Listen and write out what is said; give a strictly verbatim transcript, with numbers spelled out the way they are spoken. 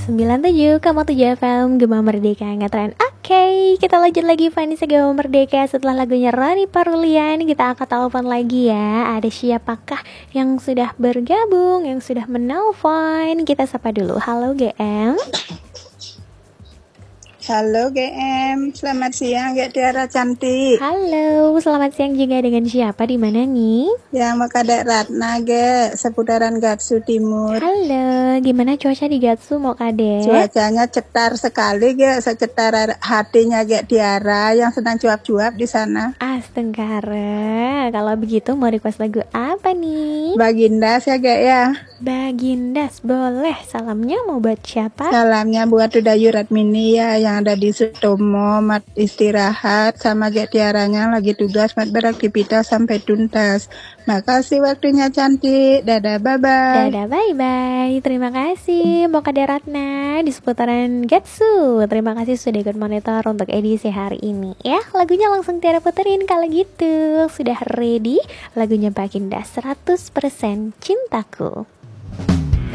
sembilan puluh tujuh koma tujuh F M Gema Merdeka Ngetren. Oke, kita lanjut lagi Vanessa Gema Merdeka. Setelah lagunya Rani Parulian, kita akan telepon lagi ya. Ada siapakah yang sudah bergabung, yang sudah menelpon? Kita sapa dulu. Halo G M. Halo G M, selamat siang Gek Tiara cantik. Halo, selamat siang juga. Dengan siapa, di mana nih? Yang Mokadek Ratna Gek, seputaran Gatsu Timur. Halo, gimana cuaca di Gatsu Mokadek? Cuacanya cetar sekali Gek, secetar hatinya Gek Tiara yang sedang cuap-cuap di sana. Astengkara, kalau begitu mau request lagu apa nih? Bagindas ya Gek ya. Bagindas, boleh. Salamnya mau buat siapa? Salamnya buat Udayu Ratmini ya, yang ada di Sutomo, mat istirahat, sama Gek Tiaranya lagi tugas mat beraktivitas sampai tuntas. Makasih waktunya cantik. Dadah, bye-bye. Dadah, bye-bye. Terima kasih Mokade Ratna di seputaran Gatsu. Terima kasih sudah ikut monitor untuk edisi hari ini ya. Lagunya langsung Tiara puterin kalau gitu. Sudah ready? Lagunya Bagindas seratus persen Cintaku.